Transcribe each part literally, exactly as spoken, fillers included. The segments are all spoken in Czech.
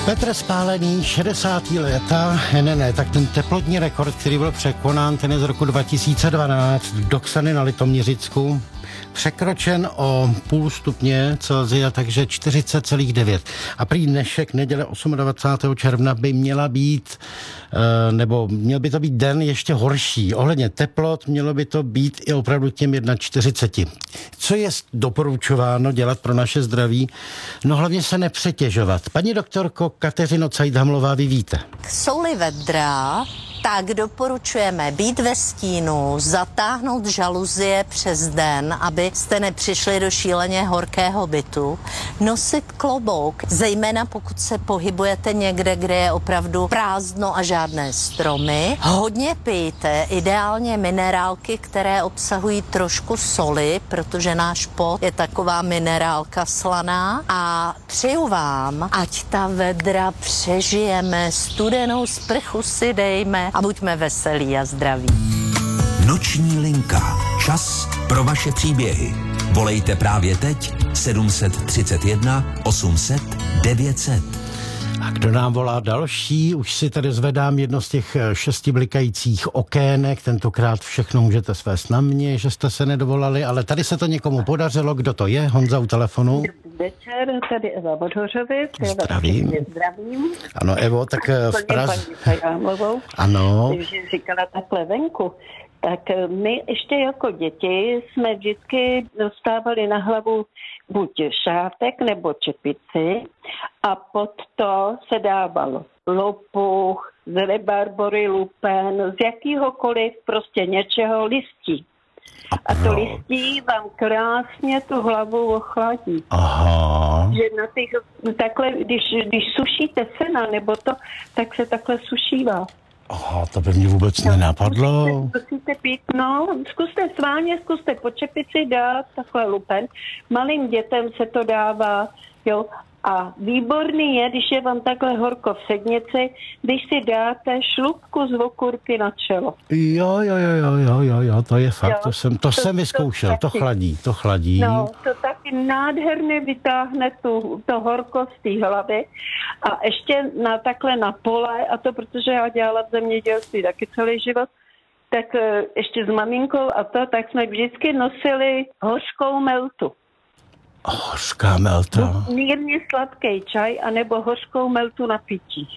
Petr Spálený, šedesátá léta, ne, ne, tak ten teplotní rekord, který byl překonán, ten je z roku dva tisíce dvanáct, Doksany na Litoměřicku, překročen o půl stupně Celsia, takže čtyřicet celá devět. A prý dnešek, neděle dvacátého osmého června, by měla být, nebo měl by to být den ještě horší. Ohledně teplot mělo by to být i opravdu těm čtyřicet jedna. Co je doporučováno dělat pro naše zdraví? No hlavně se nepřetěžovat. Paní doktorko Kateřino Cajdhamlová, vy víte. Jsou-li vedra, tak doporučujeme být ve stínu, zatáhnout žaluzie přes den, abyste nepřišli do šíleně horkého bytu, nosit klobouk, zejména pokud se pohybujete někde, kde je opravdu prázdno a žádné stromy. Hodně pijte, ideálně minerálky, které obsahují trošku soli, protože náš pot je taková minerálka slaná, a přeju vám, ať ta vedra přežijeme, studenou sprchu si dejme a buďme veselí a zdraví. Noční linka. Čas pro vaše příběhy. Volejte právě teď sedm set třicet jedna osm set devět set. A kdo nám volá další? Už si tady zvedám jedno z těch šesti blikajících okének. Tentokrát všechno můžete svést na mě, že jste se nedovolali, ale tady se to někomu podařilo. Kdo to je? Honza u telefonu. Dobrý večer, tady Eva Bodhořovic. Zdravím. Zdravím. Ano, Evo, tak v Praze. Ano. Takže říkala takhle venku. Tak my ještě jako děti jsme vždycky dostávali na hlavu buď šátek nebo čepici a pod to se dával lopuch, z rebarbory, lupen, z jakýhokoliv prostě něčeho listí. A to listí vám krásně tu hlavu ochladí. Aha. Že na těch, takhle, když, když sušíte sena nebo to, tak se takhle sušívá. Aha, to by mě vůbec no, nenapadlo. Zkusíte, zkusíte pít, no, zkuste sválně, zkuste po čepici dát takhle lupen. Malým dětem se to dává, jo. A výborný je, když je vám takhle horko v sednici, když si dáte šlupku z okurky na čelo. Jo, jo, jo, jo, jo, jo, jo, to je fakt, jo, to jsem, to, to jsem vyzkoušel, to, to chladí, to chladí. No, to taky nádherně vytáhne tu, to horko z té hlavy a ještě na takhle na pole, a to protože já dělala v zemědělství taky celý život, tak ještě s maminkou a to, tak jsme vždycky nosili hořkou meltu. Hořká melta. Mírně sladký čaj, anebo hořkou meltu na pití.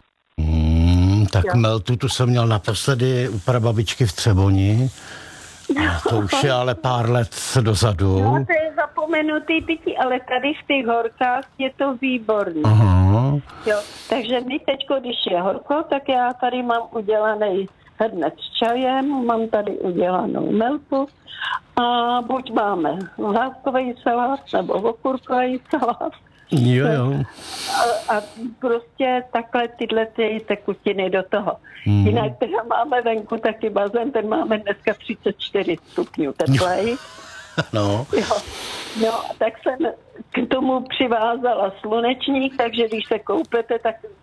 Hmm, tak jo. Meltu tu jsem měl naposledy u prababičky v Třeboni. A to už je ale pár let dozadu. No, to je zapomenutý pití, ale tady v těch horkách je to výborný. Aha. Jo, takže my teďko, když je horko, tak já tady mám udělaný hrnec s čajem, mám tady udělanou meltu a buď máme lávkový salát nebo okurkový salát. Jo, jo. A, a prostě takhle tyhle ty tekutiny do toho. Hmm. Jinak teda máme venku taky bazén, ten máme dneska třicet čtyři stupňů teplej. No. Jo. No, tak jsem k tomu přivázala slunečník, takže když se koupete, tak